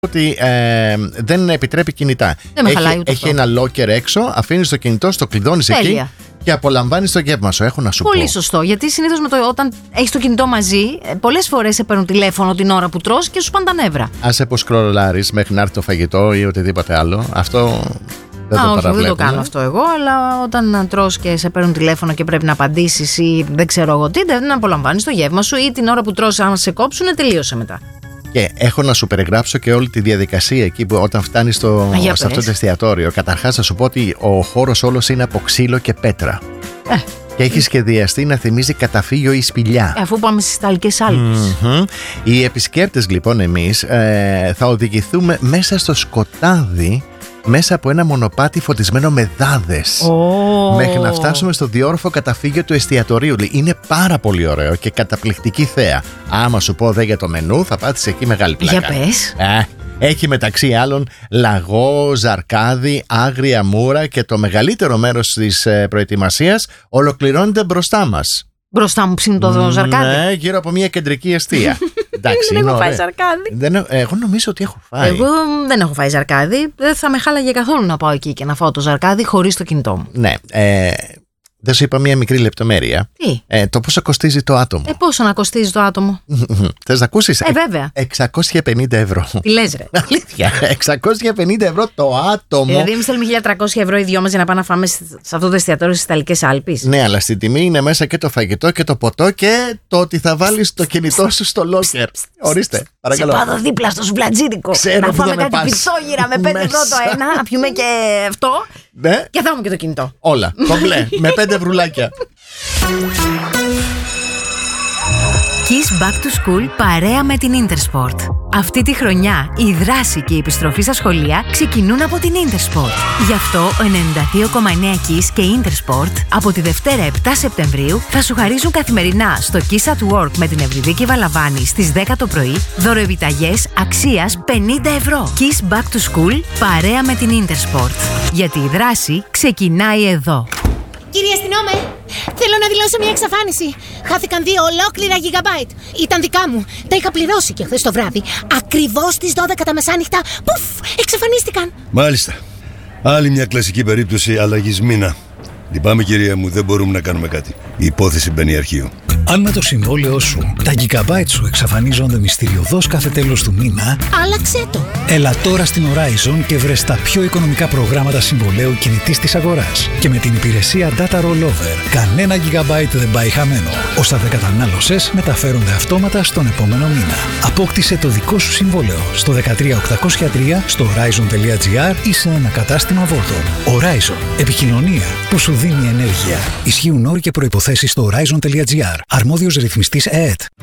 ότι δεν επιτρέπει κινητά. Δεν με χαλάει ούτε έχει ένα locker έξω, αφήνεις το κινητό, το κλειδώνεις εκεί και απολαμβάνεις το γεύμα σου. Έχω να σου πω. Πολύ σωστό. Γιατί συνήθως όταν έχεις το κινητό μαζί, πολλές φορές σε παίρνουν τηλέφωνο την ώρα που τρως και σου πάνε τα νεύρα. Άσε πως σκρολάρεις μέχρι να έρθει το φαγητό ή οτιδήποτε άλλο. Αυτό. Δεν το κάνω αυτό εγώ, αλλά όταν τρως και σε παίρνουν τηλέφωνο και πρέπει να απαντήσεις ή δεν ξέρω εγώ τι, δεν απολαμβάνεις το γεύμα σου ή την ώρα που τρως, άμα σε κόψουν, τελείωσε μετά. Και έχω να σου περιγράψω και όλη τη διαδικασία εκεί που όταν φτάνεις σε αυτό το εστιατόριο. Καταρχάς θα σου πω ότι ο χώρος όλος είναι από ξύλο και πέτρα. Και έχει σχεδιαστεί να θυμίζει καταφύγιο ή σπηλιά. Αφού πάμε στις Ιταλικές Άλπεις. Οι επισκέπτες λοιπόν εμείς θα οδηγηθούμε μέσα στο σκοτάδι, μέσα από ένα μονοπάτι φωτισμένο με δάδες, μέχρι να φτάσουμε στο διόρροφο καταφύγιο του εστιατορίου. Είναι πάρα πολύ ωραίο και καταπληκτική θέα. Άμα σου πω δε για το μενού, θα πάτεις εκεί μεγάλη πλάκα. Για πες. Έχει μεταξύ άλλων λαγό, ζαρκάδι, άγρια μούρα και το μεγαλύτερο μέρος της προετοιμασίας ολοκληρώνεται μπροστά μας. Μπροστά μου ψήνει το ζαρκάδι. Ναι, γύρω από μια κεντρική εστία. Εντάξει, δεν έχω φάει ζαρκάδι. Εγώ νομίζω ότι έχω φάει. Εγώ δεν έχω φάει ζαρκάδι. Δεν θα με χάλαγε καθόλου να πάω εκεί και να φάω το ζαρκάδι χωρίς το κινητό μου. Ναι. Δεν σου είπα μια μικρή λεπτομέρεια. Τι? Το πόσο κοστίζει το άτομο. Πόσο να κοστίζει το άτομο. Θες να ακούσεις? Βέβαια. 650 ευρώ. Τι λες ρε? Αλήθεια. 650 ευρώ το άτομο. Δηλαδή εμείς θέλουμε 1.300 ευρώ οι δυο μας για να πάμε να φάμε σε αυτό το εστιατόριο στις Ιταλικές Άλπεις. Ναι, αλλά στην τιμή είναι μέσα και το φαγητό και το ποτό και το ότι θα βάλεις το κινητό σου στο locker. Ορίστε, παρακαλώ. Σε πάω δίπλα στο σουβλατζίδικο. Να φάμε κάτι πιτσόγυρα με 5 ευρώ το ένα, να πιούμε και αυτό. Ναι. Και θα έχουμε και το κινητό. Όλα. Κομπλέ. Με 5 βρουλάκια. Kiss Back to School παρέα με την Intersport. Αυτή τη χρονιά η δράση και η επιστροφή στα σχολεία ξεκινούν από την Intersport. Γι' αυτό ο 92,9 Kiss και Intersport από τη Δευτέρα 7 Σεπτεμβρίου θα σου χαρίζουν καθημερινά στο Kiss at Work με την Ευρυδίκη Βαλαβάνη στις 10 το πρωί δωροεπιταγές αξίας 50 ευρώ. Kiss Back to School παρέα με την Intersport. Γιατί η δράση ξεκινάει εδώ. Κύριε αστυνόμε, θέλω να δηλώσω μια εξαφάνιση. Χάθηκαν 2 ολόκληρα gigabyte. Ήταν δικά μου. Τα είχα πληρώσει και χθες το βράδυ. Ακριβώς στις 12 τα μεσάνυχτα. Πουφ, εξαφανίστηκαν. Μάλιστα. Άλλη μια κλασική περίπτωση αλλαγής μήνα. Λυπάμαι κυρία μου, δεν μπορούμε να κάνουμε κάτι. Η υπόθεση μπαίνει αρχείο. Αν με το συμβόλαιό σου τα gigabyte σου εξαφανίζονται μυστηριωδώς κάθε τέλος του μήνα, άλλαξε το. Έλα τώρα στην Horizon και βρες τα πιο οικονομικά προγράμματα συμβολαίου κινητής της αγοράς. Και με την υπηρεσία Data Rollover, κανένα gigabyte δεν πάει χαμένο. Όσα δεν κατανάλωσες μεταφέρονται αυτόματα στον επόμενο μήνα. Απόκτησε το δικό σου συμβόλαιο στο 13803 στο horizon.gr ή σε ένα κατάστημα Vodafone. Horizon. Επικοινωνία που σου δίνει ενέργεια. Ισχύουν όροι και προϋποθέσεις στο horizon.gr. Αρμόδιος ρυθμιστής ΕΕΤ.